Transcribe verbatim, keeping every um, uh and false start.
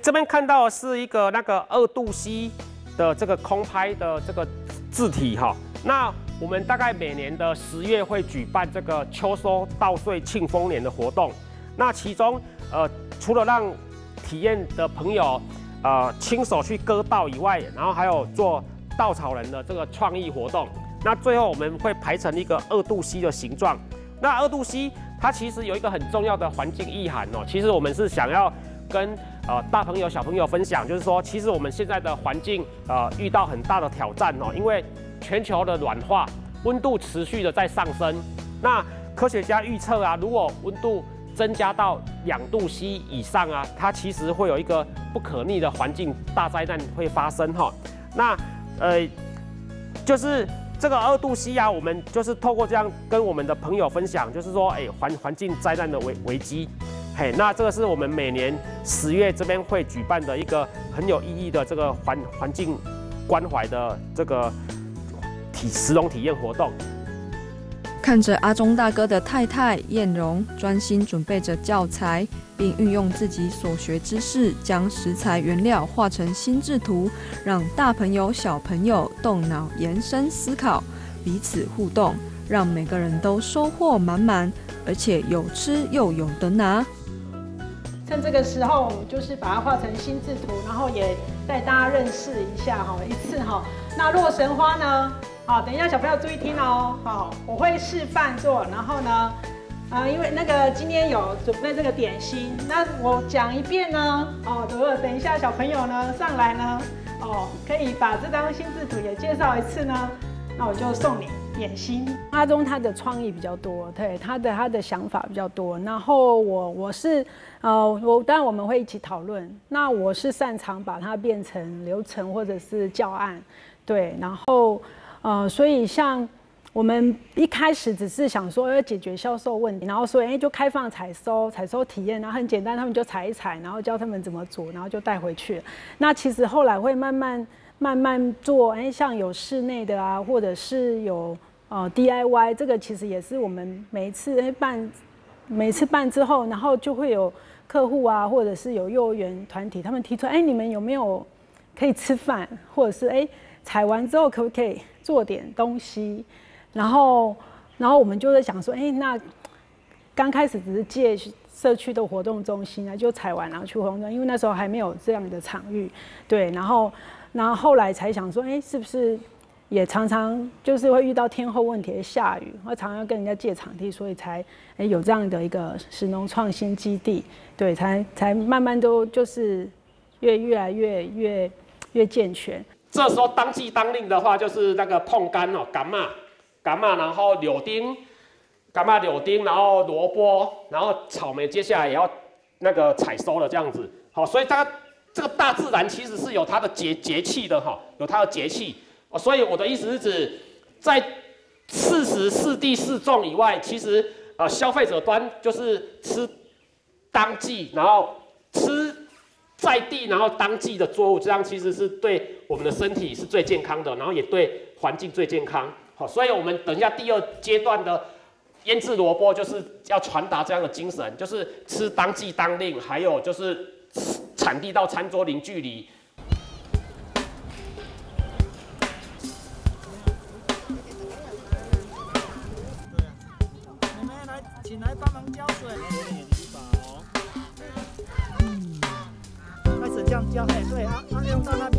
这边看到的是一个那个二度 C 的这个空拍的这个字体哈。那我们大概每年的十月会举办这个秋收稻穗庆丰年的活动。那其中呃，除了让体验的朋友呃亲手去割稻以外，然后还有做稻草人的这个创意活动。那最后我们会排成一个二度 C 的形状。那二度 C 它其实有一个很重要的环境意涵哦。其实我们是想要跟呃大朋友、小朋友分享，就是说，其实我们现在的环境呃遇到很大的挑战哦，因为全球的暖化，温度持续的在上升。那科学家预测啊，如果温度增加到两度 C 以上啊，它其实会有一个不可逆的环境大灾难会发生哈。那呃，就是这个二度 C 啊，我们就是透过这样跟我们的朋友分享，就是说，哎，环环境灾难的危危机。嘿，那这个是我们每年十月这边会举办的一个很有意义的这个环环境关怀的这个体实农体验活动。 看着阿忠大哥的太太燕蓉专心准备着教材，并运用自己所学知识，将食材原料画成心智图，让大朋友小朋友动脑延伸思考，彼此互动，让每个人都收获满满，而且有吃又有得拿。 趁这个时候，我们就是把它画成心智图，然后也带大家认识一下哈，一次哈。那洛神花呢？好，等一下小朋友注意听哦。好，我会示范做，然后呢，呃，因为那个今天有准备这个点心，那我讲一遍呢。哦，如果等一下小朋友呢上来呢，哦，可以把这张心智图也介绍一次呢，那我就送你点心。阿忠他的创意比较多，对他的他的想法比较多。然后我我是呃我当然我们会一起讨论。那我是擅长把它变成流程或者是教案，对。然后呃所以像我们一开始只是想说要解决销售问题，然后所以哎就开放采收采收体验，然后很简单，他们就采一采，然后教他们怎么煮，然后就带回去。那其实后来会慢慢。慢慢做，哎，像有室内的啊，或者是有呃 D I Y， 这个其实也是我们每一次哎办，每次办之后，然后就会有客户啊，或者是有幼儿园团体，他们提出，哎，你们有没有可以吃饭，或者是哎采完之后可不可以做点东西？然后，然后我们就在想说，哎，那刚开始只是借社区的活动中心啊，就采完然后去活动中心，因为那时候还没有这样的场域，对，然后。然后后来才想说，哎，是不是也常常就是会遇到天候问题，下雨，或常常要跟人家借场地，所以才哎有这样的一个食农创新基地，对，才才慢慢都就是越越来越越越健全。 这时候当季当令的话，就是那个碰柑哦，柑嘛，柑嘛，然后柳丁，柑嘛柳丁，然后萝卜，然后草莓，接下来也要那个采收了这样子。好，所以它。这个大自然其实是有它的节节气的哈，有它的节气哦，所以我的意思是指，在适时适地适种以外，其实呃消费者端就是吃当季，然后吃在地，然后当季的作物，这样其实是对我们的身体是最健康的，然后也对环境最健康。好，所以我们等一下第二阶段的腌制萝卜就是要传达这样的精神，就是吃当季当令，还有就是。产地到餐桌零距离。 妹妹来，请来帮忙浇水。嗯，开始这样浇，哎，对啊，啊用到那边。